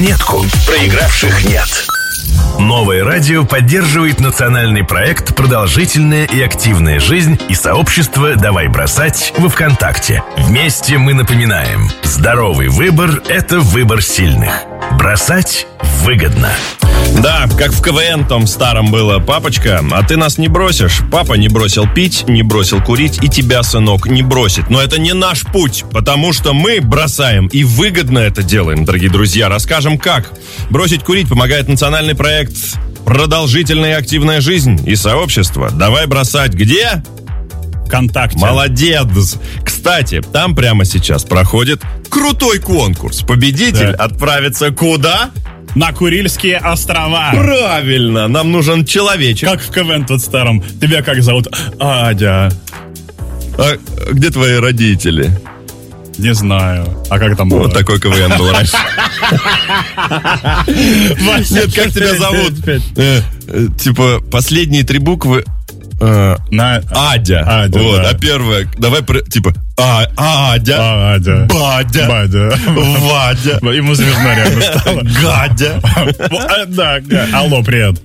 монетку. Проигравших нет. Новое радио поддерживает национальный проект «Продолжительная и активная жизнь» и сообщество «Давай бросать» во ВКонтакте. Вместе мы напоминаем: здоровый выбор – это выбор сильных. Бросать выгодно. Да, как в КВН том старом было: папочка, а ты нас не бросишь. Папа не бросил пить, не бросил курить, и тебя, сынок, не бросит. Но это не наш путь, потому что мы бросаем и выгодно это делаем, дорогие друзья. Расскажем, как. Бросить курить помогает национальный проект «Продолжительная и активная жизнь» и сообщество «Давай бросать». Где? ВКонтакте. Молодец. Кстати, там прямо сейчас проходит крутой конкурс. Победитель отправится куда? На Курильские острова. Правильно, нам нужен человечек. Как в КВН тут старом. Тебя как зовут? Адя. А где твои родители? Не знаю. А как там было? Вот такой КВН был раньше. Нет, как тебя зовут? Типа последние 3 буквы. Адя. Вот, а первая, давай, типа, Адя, Бадя, Вадя. Ему звездно реально стало. Гадя. Да, алло, привет.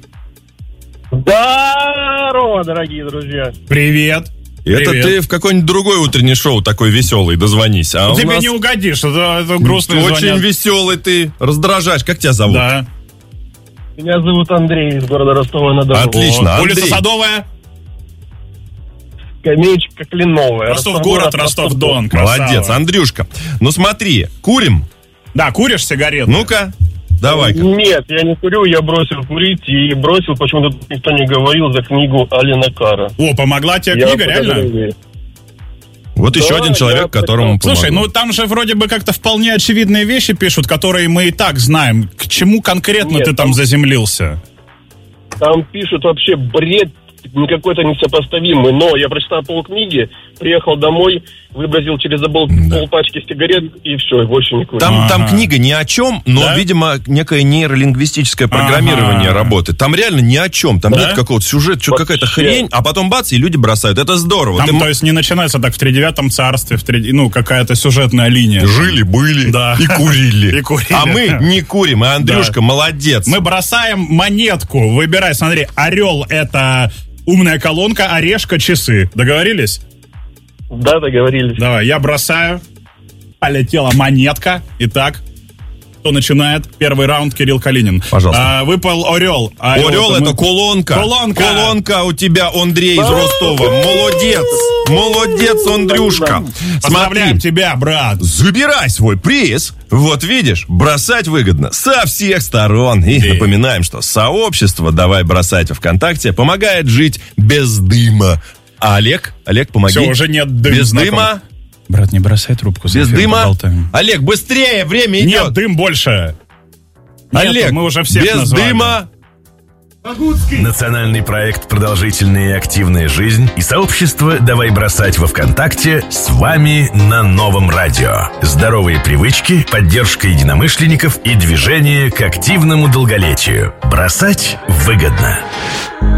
Здорово, дорогие друзья. Привет. Это ты в какое-нибудь другое утреннее шоу такой веселый, дозвонись. А тебе не угодишь, это грустный звонят. Очень веселый ты, раздражаешь. Как тебя зовут? Да. Меня зовут Андрей из города Ростова-на-Дону. Отлично, Улица Садовая. Скамеечка Кленовая. Ростов-город, Ростов-Дон. Молодец, Андрюшка. Ну смотри, курим? Да, куришь сигареты? Ну-ка, давай-ка. Нет, я не курю, я бросил курить и бросил, почему-то никто не говорил, за книгу Алена Кара. О, помогла тебе книга, реально? Вот еще один человек, которому помогу. Слушай, ну там же вроде бы как-то вполне очевидные вещи пишут, которые мы и так знаем. К чему конкретно ты там заземлился? Там пишут вообще бред какой-то несопоставимый. Но я прочитал полкниги, приехал домой, выбросил через забор полпачки сигарет и все, больше не курю. Там книга ни о чем, но, видимо, некое нейролингвистическое программирование работает. Там реально ни о чем. Там нет какого-то сюжета, что какая-то хрень, а потом бац, и люди бросают. Это здорово. Там, то есть, не начинается так в тридевятом царстве, какая-то сюжетная линия. Жили-были и курили. А мы не курим, и Андрюшка молодец. Мы бросаем монетку. Выбирай, смотри, орел — это умная колонка, орешка — часы. Договорились? Да, договорились. Давай, я бросаю. Полетела монетка. Итак, кто начинает? Первый раунд — Кирилл Калинин. Пожалуйста. Выпал орел. Орел — это колонка. Колонка у тебя, Андрей из Ростова. Молодец. Молодец, Андрюшка. Поздравляем тебя, брат. Забирай свой приз. Вот видишь, бросать выгодно со всех сторон. И напоминаем, что сообщество «Давай бросать» ВКонтакте помогает жить без дыма. А Олег, помоги. Все, уже нет дыма. Без дыма. Брат, не бросай трубку. Без дыма. Поболтаем. Олег, быстрее, время идет. Нет, дым больше. Олег, мы уже всех без назвали. дыма. Национальный проект «Продолжительная и активная жизнь» и сообщество «Давай бросать» во ВКонтакте с вами на новом радио. Здоровые привычки, поддержка единомышленников и движение к активному долголетию. Бросать выгодно.